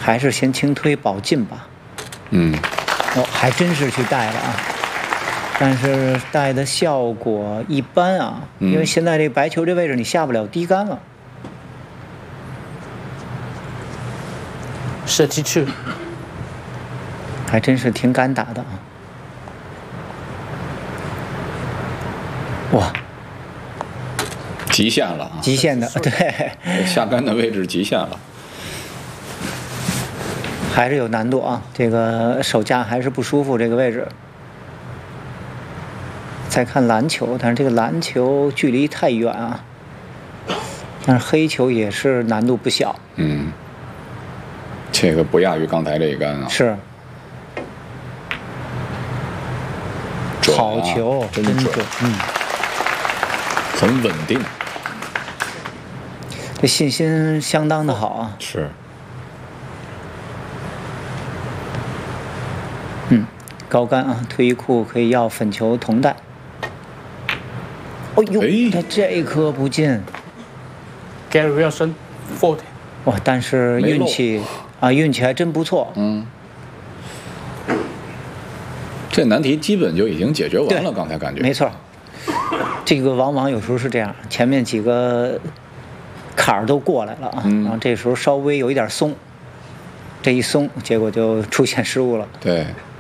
还是先轻推保进吧。哦，还真是去带了啊，但是带的效果一般啊，因为现在这白球这位置你下不了低杆了。 32， 还真是挺敢打的啊。哇， 极限了啊！ 极限的，对， 下杆的位置极限了， 还是有难度啊。这个手架还是不舒服，这个位置。再看篮球，但是这个篮球距离太远啊。但是黑球也是难度不小。 这个不亚于刚才这一杆啊。 是。好球， 真准，很稳定， 这信心相当的好啊。 是。 高杆啊，退役库可以要粉球同带。哦呦，他这颗不进。 Gary Wilson 40。 哇，但是运气啊，运气还真不错。 这难题基本就已经解决完了，刚才感觉。 没错，这个往往有时候是这样，前面几个坎儿都过来了啊，然后这时候稍微有一点松，这一松，结果就出现失误了。 对。